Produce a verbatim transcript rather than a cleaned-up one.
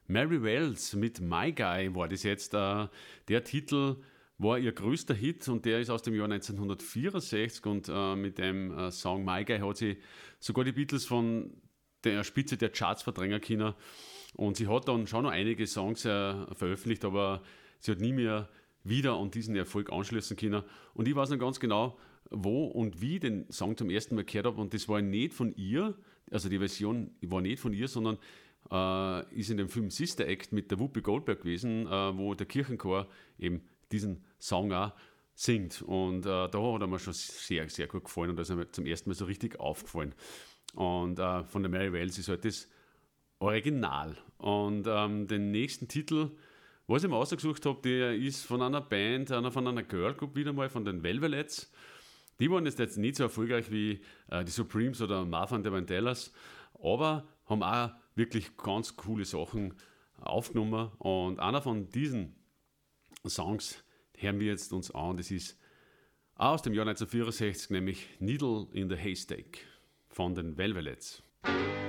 Mary Wells mit My Guy war das jetzt. Äh, der Titel war ihr größter Hit und der ist aus dem Jahr neunzehnhundertvierundsechzig und äh, mit dem äh, Song My Guy hat sie sogar die Beatles von der Spitze der Charts verdrängen können. Und sie hat dann schon noch einige Songs äh, veröffentlicht, aber sie hat nie mehr wieder an diesen Erfolg anschließen können. Und ich weiß noch ganz genau, wo und wie ich den Song zum ersten Mal gehört habe. Und das war nicht von ihr, also die Version war nicht von ihr, sondern äh, ist in dem Film Sister Act mit der Whoopi Goldberg gewesen, äh, wo der Kirchenchor eben diesen Song auch singt. Und äh, da hat er mir schon sehr, sehr gut gefallen und da ist mir zum ersten Mal so richtig aufgefallen. Und äh, von der Mary Wells ist halt das Original. Und ähm, den nächsten Titel, was ich mir ausgesucht habe, der ist von einer Band, einer, von einer Girlgroup wieder mal, von den Velvets. Die waren jetzt, jetzt nicht so erfolgreich wie äh, die Supremes oder Martha and the Vandellas, aber haben auch wirklich ganz coole Sachen aufgenommen. Und einer von diesen Songs hören wir jetzt uns an. Das ist aus dem Jahr neunzehnhundertvierundsechzig, nämlich Needle in the Haystack von den Velvets.